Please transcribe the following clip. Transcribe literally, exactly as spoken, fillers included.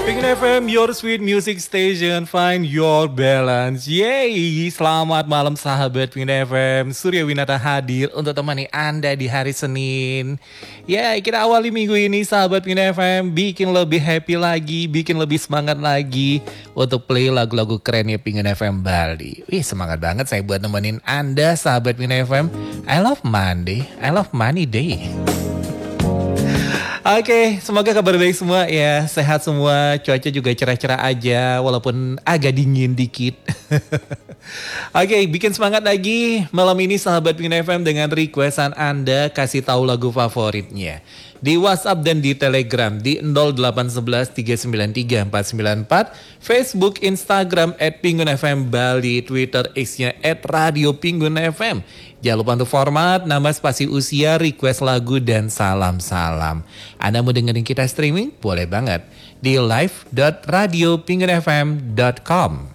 Pengen F M, your sweet music station, find your balance. Yeay, selamat malam sahabat Pengen F M. Surya Winata hadir untuk temani Anda di hari Senin. Ya, kita awali minggu ini sahabat Pengen F M, bikin lebih happy lagi, bikin lebih semangat lagi untuk play lagu-lagu kerennya Pengen F M Bali. Wih, semangat banget saya buat nemenin Anda sahabat Pengen F M. I love Monday, I love Money Day. Oke, okay, semoga kabar baik semua ya, sehat semua, cuaca juga cerah-cerah aja walaupun agak dingin dikit. Oke, okay, bikin semangat lagi malam ini sahabat Pengen F M dengan requestan Anda kasih tahu lagu favoritnya. Di WhatsApp dan di Telegram di nol delapan satu satu tiga sembilan tiga empat sembilan empat, Facebook, Instagram at Pingun F M Bali, Twitter X-nya at Radio Pingun F M. Jangan lupa untuk format, nama, spasi, usia, request lagu, dan salam-salam. Anda mau dengerin kita streaming? Boleh banget di live dot radio pingun f m dot com.